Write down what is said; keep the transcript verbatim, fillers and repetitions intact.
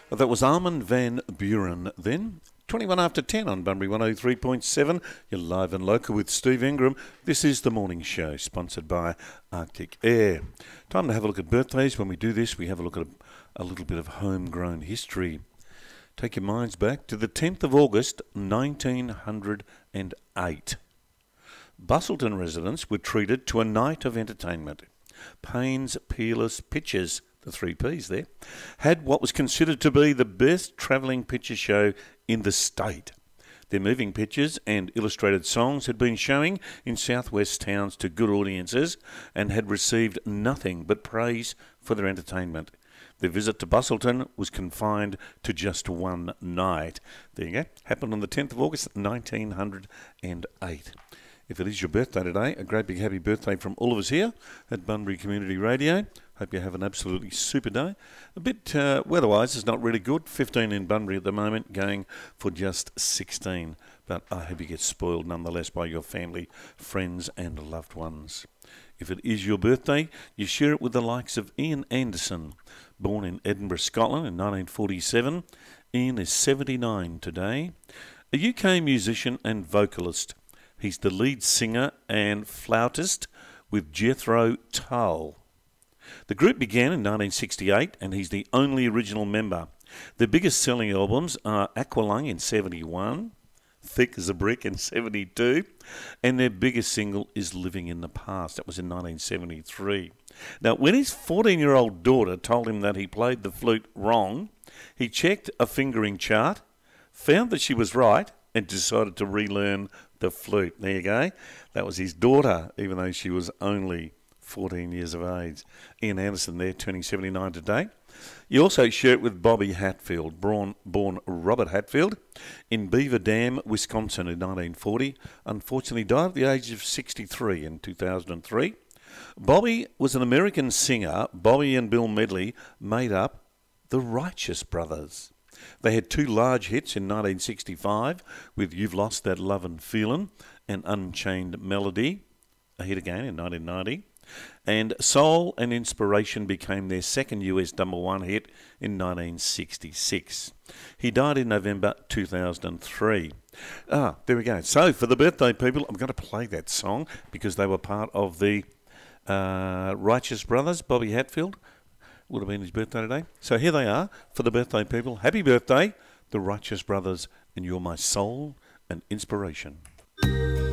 Well, that was Armin van Buren then. twenty-one after ten on Bunbury one oh three point seven. You're live and local with Steve Ingram. This is The Morning Show, sponsored by Arctic Air. Time to have a look at birthdays. When we do this, we have a look at a, a little bit of homegrown history. Take your minds back to the tenth of August, nineteen oh eight. Bustleton residents were treated to a night of entertainment. Payne's Peerless Pictures, the three Ps there, had what was considered to be the best travelling picture show in the state. Their moving pictures and illustrated songs had been showing in southwest towns to good audiences and had received nothing but praise for their entertainment. Their visit to Bustleton was confined to just one night. There you go. Happened on the tenth of August, nineteen oh eight. If it is your birthday today, a great big happy birthday from all of us here at Bunbury Community Radio. Hope you have an absolutely super day. A bit uh, weather-wise, it's not really good. fifteen in Bunbury at the moment, going for just sixteen. But I hope you get spoiled nonetheless by your family, friends and loved ones. If it is your birthday, you share it with the likes of Ian Anderson. Born in Edinburgh, Scotland in nineteen forty-seven, Ian is seventy-nine today. A U K musician and vocalist. He's the lead singer and flautist with Jethro Tull. The group began in nineteen sixty-eight and he's the only original member. Their biggest selling albums are Aqualung in seventy-one, Thick as a Brick in seventy-two, and their biggest single is Living in the Past. That was in nineteen seventy-three. Now, when his fourteen-year-old daughter told him that he played the flute wrong, he checked a fingering chart, found that she was right, and decided to relearn the flute. There you go. That was his daughter, even though she was only fourteen years of age. Ian Anderson there, turning seventy-nine today. You also share it with Bobby Hatfield, born, born Robert Hatfield, in Beaver Dam, Wisconsin in nineteen forty. Unfortunately died at the age of sixty-three in two thousand three. Bobby was an American singer. Bobby and Bill Medley made up the Righteous Brothers. They had two large hits in nineteen sixty-five with You've Lost That Lovin' Feelin' and Unchained Melody, a hit again in nineteen ninety. And Soul and Inspiration became their second U S number one hit in nineteen sixty-six. He died in November two thousand three. Ah, there we go. So for the birthday people, I'm going to play that song because they were part of the uh, Righteous Brothers. Bobby Hatfield would have been his birthday today. So here they are for the birthday people. Happy birthday, the Righteous Brothers, and You're My Soul and Inspiration.